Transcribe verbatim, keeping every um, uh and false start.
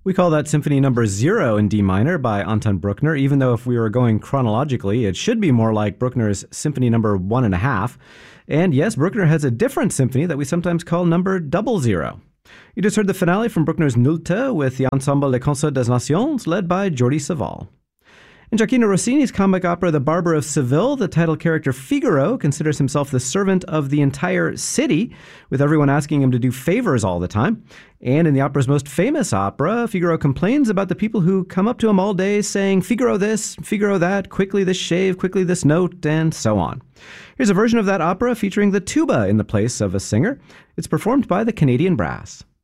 We call that Symphony Number Zero in D minor by Anton Bruckner, even though if we were going chronologically, it should be more like Bruckner's Symphony Number One and a Half. And yes, Bruckner has a different symphony that we sometimes call Number Double Zero. You just heard the finale from Bruckner's Nullte with the Ensemble Les Concerts des Nations, led by Jordi Savall. In Gioacchino Rossini's comic opera The Barber of Seville, the title character Figaro considers himself the servant of the entire city, with everyone asking him to do favors all the time. And in the opera's most famous opera, Figaro complains about the people who come up to him all day saying, Figaro this, Figaro that, quickly this shave, quickly this note, and so on. Here's a version of that opera featuring the tuba in the place of a singer. It's performed by the Canadian Brass.